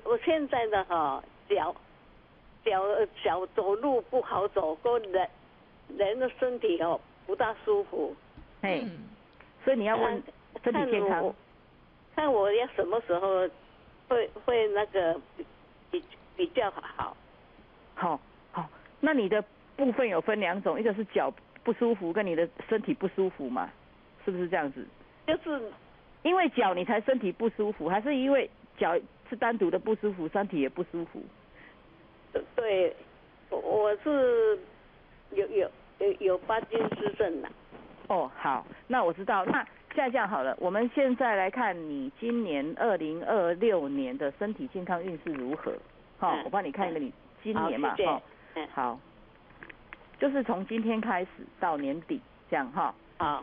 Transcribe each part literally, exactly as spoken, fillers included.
我现在的哈脚脚脚走路不好走，跟人人的身体哦不大舒服。 嘿，所以你要问身体健康。 看我要什么时候会会那个比比较好。 好，好，那你的部分有分两种，一个是脚不舒服，跟你的身体不舒服嘛，是不是这样子？ 就是因为脚你才身体不舒服，还是因为脚是单独的不舒服，身体也不舒服？ 对，我是有有有有帕金斯症的。 哦，好，那我知道。那现在这样好了，我们现在来看你今年二零二六年的身体健康运势如何？好、嗯，我帮你看一个你今年嘛，哈、嗯，好，就是从今天开始到年底这样哈。 好。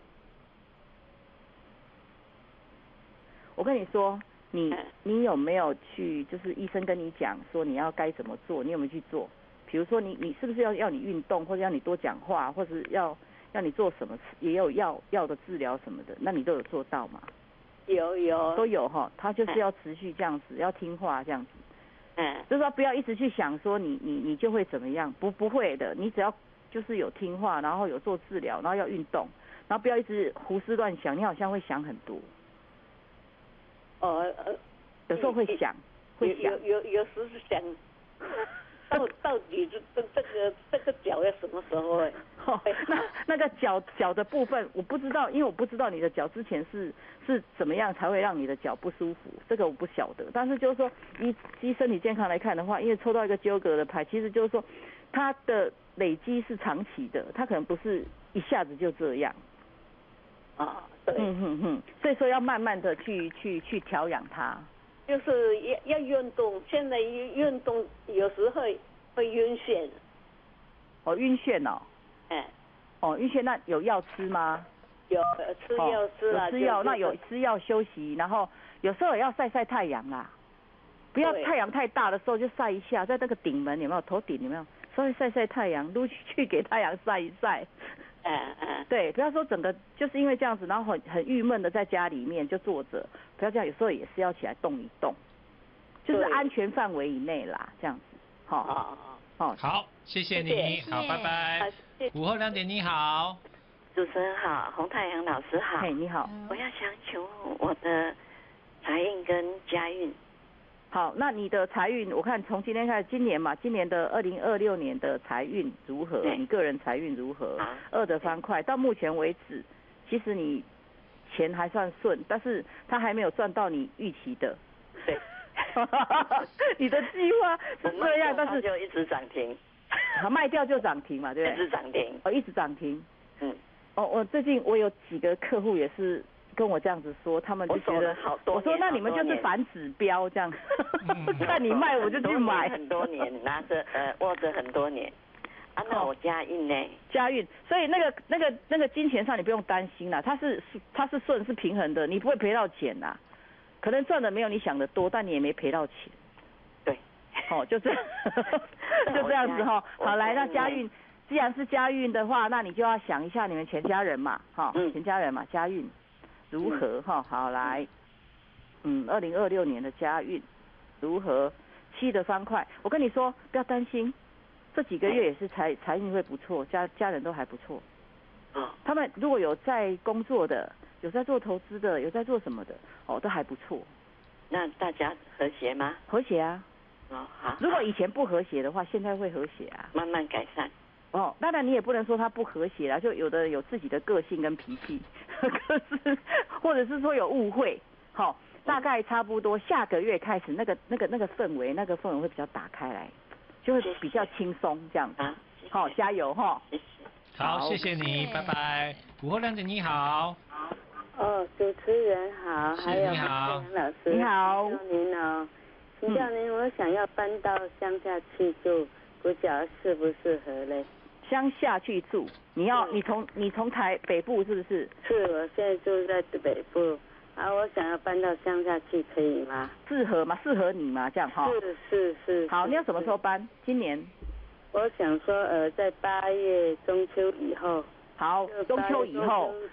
我跟你说，你你有没有去？就是医生跟你讲说你要该怎么做，你有没有去做？比如说你你是不是要要你运动，或者要你多讲话，或者要要你做什么，也有药药的治疗什么的，那你都有做到吗？ 有有都有哈，他就是要持续这样子，要听话这样子。 嗯， 就是说不要一直去想说你你你就会怎么样，不不会的，你只要就是有听话，然后有做治疗，然后要运动，然后不要一直胡思乱想，你好像会想很多。 哦呃， 有时候会想，会想， 有有有时是想，到到底这这这个这个脚要什么时候哎？ 哦，那那个脚脚的部分我不知道，因为我不知道你的脚之前是是怎么样才会让你的脚不舒服，这个我不晓得。但是就是说，依依身体健康来看的话，因为抽到一个纠葛的牌，其实就是说它的累积是长期的，它可能不是一下子就这样。 啊，对， 嗯哼哼，所以说要慢慢的去去去调养它， 就是要要运动。现在运动有时候会晕眩。 哦，晕眩哦。 哎。 哦，晕眩那有药吃吗？ 有吃药吃了、 哦。有吃药，那有吃药休息，然后有时候也要晒晒太阳啦，不要太阳太大的时候就晒一下，在那个顶门有没有头顶有没有稍微晒晒太阳，撸去给太阳晒一晒。 嗯嗯， 对，不要说整个就是因为这样子，然后很很郁闷的在家里面就坐着，不要这样，有时候也是要起来动一动，就是安全范围以内啦，这样子，好， 好， 好， 好，谢谢你，好，拜拜。午后两点你好， 主持人好，洪太阳老师好， 嘿，你好， 我要想请问我的财运跟家运。 好，那你的财运，我看从今天开始，今年嘛，今年的二零二六年的财运如何？你个人财运如何？二的方块到目前为止，其实你钱还算顺，但是他还没有赚到你预期的。 对， 你的计划是这样，但是就一直涨停。 好，卖掉就涨停嘛，对不对？ 一直涨停。 哦，一直涨停。 嗯。 哦，我最近我有几个客户也是跟我这样子说，他们就觉得， 好多我说那你们就是反指标这样，看你卖我就去买， 很多年拿着呃握着很多年，啊那我家运呢？ 家运，所以那个那个那个金钱上你不用担心啦，它是它是顺是平衡的，你不会赔到钱啦，可能赚的没有你想的多，但你也没赔到钱。 对， 哦，就这样，就这样子哈。好，来，那家运既然是家运的话，那你就要想一下你们全家人嘛，哈，全家人嘛，家运。如何哈、嗯？好来，嗯，二零二六年的家运如何？七的方块，我跟你说，不要担心，这几个月也是财财运会不错，家家人都还不错。 哦， 他们如果有在工作的，有在做投资的，有在做什么的，哦，都还不错。 那大家和谐吗？ 和谐啊。 哦，好。 如果以前不和谐的话，现在会和谐啊。 慢慢改善。 哦，当然你也不能说他不和谐啦，就有的有自己的个性跟脾气，可是或者是说有误会，好、哦，大概差不多下个月开始，那个那个那个氛围，那个氛围会比较打开来，就会比较轻松这样子。好、哦，加油哈！ 谢谢好，谢谢你，拜拜。午后亮姐你好。 哦，主持人好，还有杨老师你好， 请教您哦，请教您，我想要搬到乡下去住，不晓得适不适合嘞？ 乡下去住，你要你从你从台北部是不是？ 是，我现在住在北部，啊，我想要搬到乡下去，可以吗？ 适合吗？适合你吗？这样哈？ 是是是。 好，你要什么时候搬？今年？ 我想说，呃，在八月中秋以后。 好，中秋以后。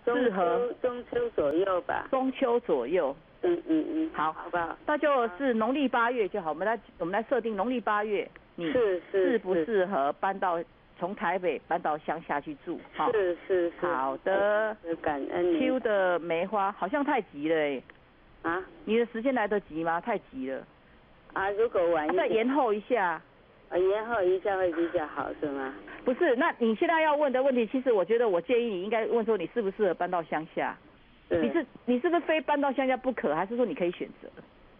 适合中秋左右吧。 中秋左右。 嗯嗯嗯。 好， 好不好？ 那就是农历八月就好。我们来我们来设定农历八月，你是是适不适合搬到从台北搬到乡下去住？好， 是是是。 好的。 感恩。 Q 的梅花好像太急了哎。 啊？ 你的时间来得及吗？太急了。 啊，如果晚一点。 再延后一下。 啊，延后一下会比较好，是吗？ 不是，那你现在要问的问题，其实我觉得我建议你应该问说你适不适合搬到乡下。你是你是不是非搬到乡下不可，还是说你可以选择？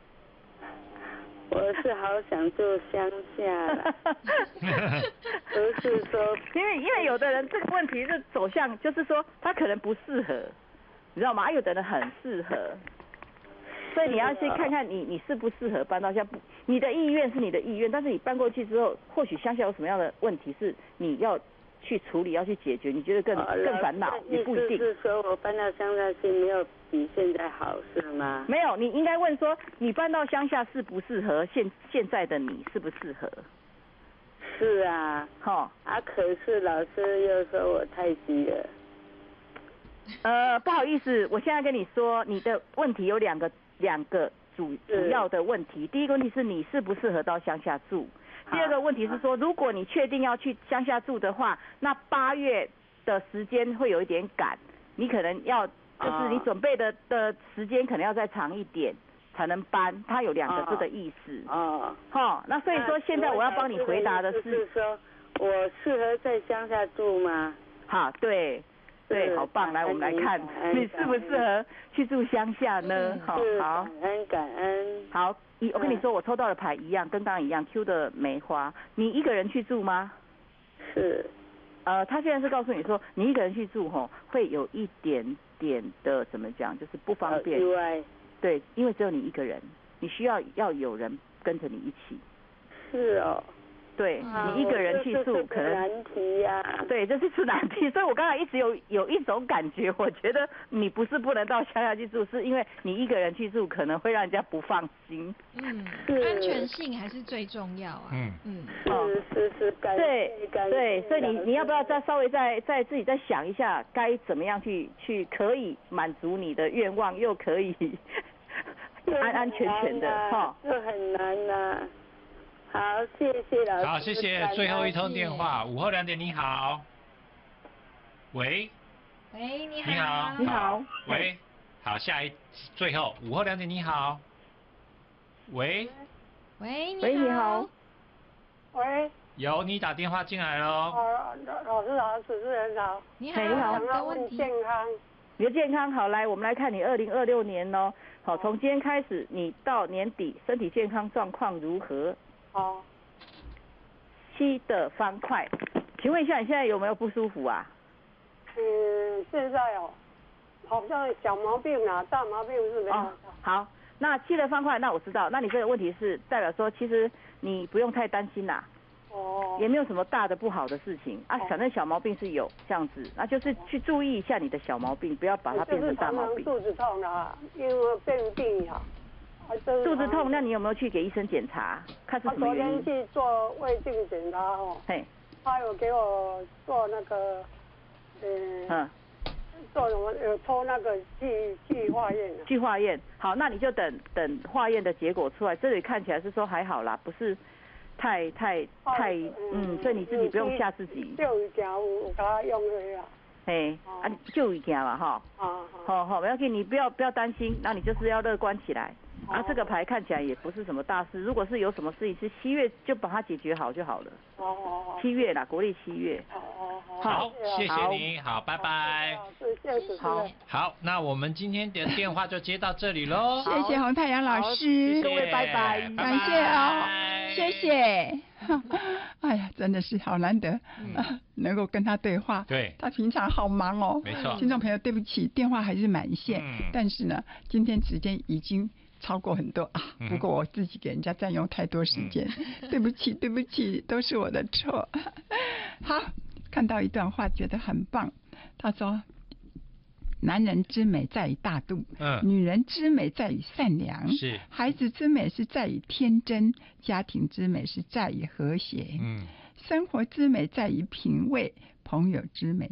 我是好想住乡下啦，不是说， 因为因为有的人这个问题是走向，就是说他可能不适合，你知道吗？有的人很适合，所以你要先看看你你适不适合搬到乡下。你的意愿是你的意愿，但是你搬过去之后，或许乡下有什么样的问题是你要去处理、要去解决，你觉得更、哦、更烦恼，也不一定。 是说我搬到乡下去没有比现在好是吗？ 没有，你应该问说你搬到乡下适不适合现现在的你适不适合？ 是啊， 哈、哦、 啊，可是老师又说我太急了。 呃，不好意思，我现在跟你说，你的问题有两个两个主主要的问题。第一个问题是你适不适合到乡下住。第二个问题是说，如果你确定要去乡下住的话，那八月的时间会有一点赶，你可能要就是你准备的的时间可能要再长一点才能搬，它有两个这个意思。哦，好，那所以说现在我要帮你回答的是， 是说我适合在乡下住吗？ 好，对。对，好棒！来，我们来看你适不适合去住乡下呢？好，好， 感恩感恩。 好，一我跟你说，我抽到的牌一样，跟刚刚一样 ，Q 的梅花。你一个人去住吗？ 是。 呃，他现在是告诉你说，你一个人去住吼，会有一点点的怎么讲，就是不方便。 意外。 对，因为只有你一个人，你需要要有人跟着你一起。 是哦。 对、啊、你一个人去住可能难题呀、啊。 对，这是出难题，所以我刚才一直有有一种感觉，我觉得你不是不能到乡下去住，是因为你一个人去住可能会让人家不放心。 嗯，安全性还是最重要啊。 嗯嗯， 是是是，感对感对，所以你你要不要再稍微再再自己再想一下，该怎么样去去可以满足你的愿望，又可以安安全全的哈。 这很难呐、啊。好，谢谢老师。 好，谢谢。最后一通电话，午后两点，你好。喂。 喂，你好。 你好。 你好。 喂。好，下一最后午后两点，你好。喂。 喂， 喂，你好。 喂。 有你打电话进来喽。 哦，老师好，主持人好。 你好。 你好。 想要问健康。 你的健康好，来，我们来看你二零二六年哦。好，从今天开始，你到年底身体健康状况如何？ 好， 七的方块，请问一下你现在有没有不舒服啊？ 嗯，现在哦，好像小毛病啊，大毛病是没有、哦。 好，那七的方块，那我知道，那你这个问题是代表说，其实你不用太担心啦。 哦。 也没有什么大的不好的事情啊，反正小毛病是有这样子，那就是去注意一下你的小毛病，不要把它变成大毛病。 肚子痛啊，因为便秘啊。 肚子痛，那你有没有去给医生检查，看是什么原因？ 昨天去做胃镜检查哦， 嘿， 他有给我做那个，嗯，嗯做什么？有抽那个去去化验。 去化验，好，那你就等等化验的结果出来。这里看起来是说还好啦，不是太太太，嗯，嗯所以你自己不用吓自己。 就一件我给他用了呀。 嘿，啊，就一件嘛哈。啊好好，不要紧，你不要不要担心，那你就是要乐观起来。啊，这个牌看起来也不是什么大事。如果是有什么事情，是七月就把它解决好就好了。 哦哦七月啦，国历七月。 哦哦哦。 好，谢谢你，好，拜拜。 好， 好，那我们今天的电话就接到这里喽。 谢谢洪太阳老师， 各位拜拜， 感谢啊，谢谢。哎呀，真的是好难得，嗯、能够跟他对话。 对， 他平常好忙哦。 没错。 听众朋友，对不起，电话还是满线， 嗯、 但是呢，今天时间已经超过很多啊。不过我自己给人家占用太多时间，嗯、对不起，对不起，都是我的错。好，看到一段话，觉得很棒。他说。男人之美在于大度， 嗯， 女人之美在于善良， 是， 孩子之美是在于天真，家庭之美是在于和谐， 嗯， 生活之美在于品味，朋友之美在于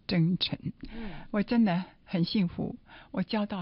真诚。我真的很幸福，我交到